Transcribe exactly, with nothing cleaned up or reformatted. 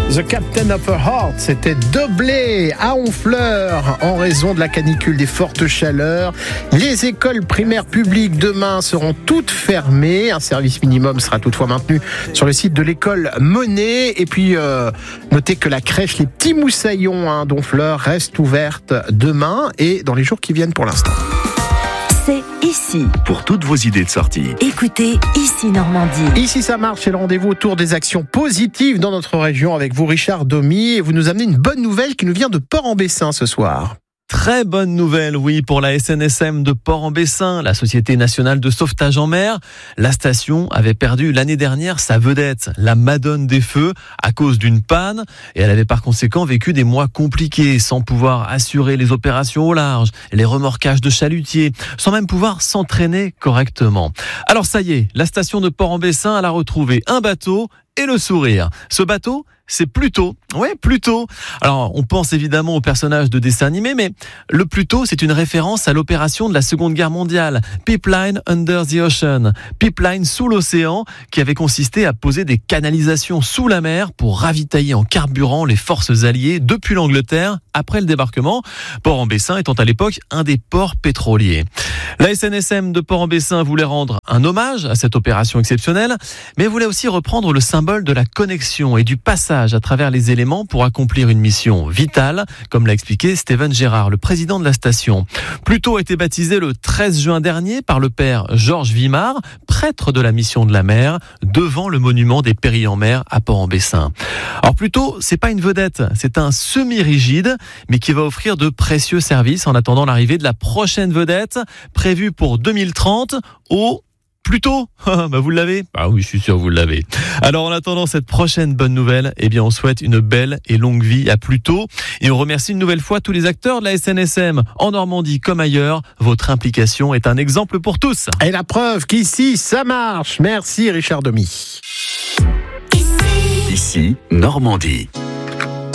The Captain of a Heart, c'était doublé à Honfleur en raison de la canicule, des fortes chaleurs. Les écoles primaires publiques demain seront toutes fermées. Un service minimum sera toutefois maintenu sur le site de l'école Monet. Et puis, euh, notez que la crèche Les Petits Moussaillons hein, d'Honfleur reste ouverte demain et dans les jours qui viennent pour l'instant. C'est ici. Pour toutes vos idées de sortie. Écoutez Ici Normandie. Ici ça marche, c'est le rendez-vous autour des actions positives dans notre région avec vous Richard Domy. Et vous nous amenez une bonne nouvelle qui nous vient de Port-en-Bessin ce soir. Très bonne nouvelle, oui, pour la S N S M de Port-en-Bessin, la Société nationale de sauvetage en mer. La station avait perdu l'année dernière sa vedette, la Madone des Feux, à cause d'une panne. Et elle avait par conséquent vécu des mois compliqués, sans pouvoir assurer les opérations au large, les remorquages de chalutiers, sans même pouvoir s'entraîner correctement. Alors ça y est, la station de Port-en-Bessin, elle a retrouvé un bateau et le sourire. Ce bateau, c'est Pluto. Ouais, Pluto. Alors, on pense évidemment au personnage de dessin animé, mais le Pluto, c'est une référence à l'opération de la Seconde Guerre mondiale, Pipeline Under the Ocean. Pipeline sous l'océan, qui avait consisté à poser des canalisations sous la mer pour ravitailler en carburant les forces alliées depuis l'Angleterre après le débarquement. Port-en-Bessin étant à l'époque un des ports pétroliers. La S N S M de Port-en-Bessin voulait rendre un hommage à cette opération exceptionnelle, mais voulait aussi reprendre le symbole de la connexion et du passage à travers les éléments pour accomplir une mission vitale, comme l'a expliqué Steven Gérard, le président de la station. Pluto a été baptisé le treize juin dernier par le père Georges Vimard, prêtre de la mission de la mer, devant le monument des péris en mer à Port-en-Bessin. Alors Pluto, c'est pas une vedette, c'est un semi-rigide, mais qui va offrir de précieux services en attendant l'arrivée de la prochaine vedette, prévue pour deux mille trente au Pluto, bah vous l'avez ? Ah oui, je suis sûr que vous l'avez. Alors en attendant cette prochaine bonne nouvelle, eh bien on souhaite une belle et longue vie à Pluto et on remercie une nouvelle fois tous les acteurs de la S N S M en Normandie comme ailleurs. Votre implication est un exemple pour tous. Et la preuve qu'ici ça marche. Merci Richard Domy. Ici Normandie.